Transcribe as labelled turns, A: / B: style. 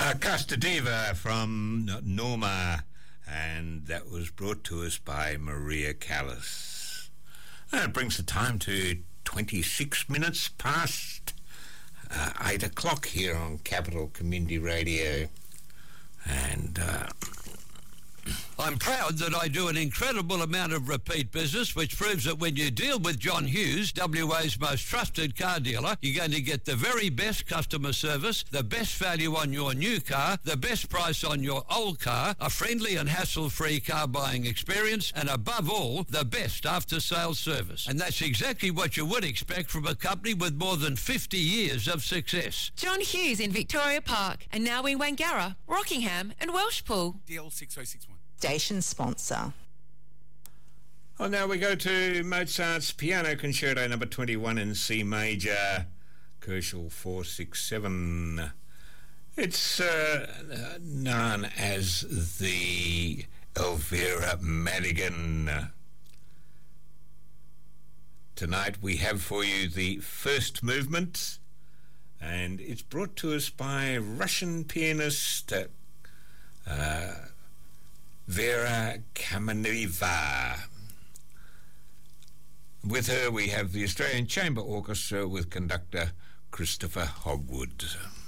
A: Casta Diva from Norma, and that was brought to us by Maria Callas. It brings the time to 26 minutes past 8 o'clock here on Capital Community Radio. And
B: I'm proud that I do an incredible amount of repeat business, which proves that when you deal with John Hughes, WA's most trusted car dealer, you're going to get the very best customer service, the best value on your new car, the best price on your old car, a friendly and hassle-free car buying experience, and above all, the best after-sales service. And that's exactly what you would expect from a company with more than 50 years of success.
C: John Hughes in Victoria Park, and now in Wangara, Rockingham and Welshpool.
D: DL 6061.
E: Station sponsor.
A: Oh, now we go to Mozart's Piano Concerto number 21 in C major, Koelschel 467. It's known as the Elvira Madigan. Tonight we have for you the first movement, and it's brought to us by Russian pianist Vera Kameneva. With her we have the Australian Chamber Orchestra with conductor Christopher Hogwood.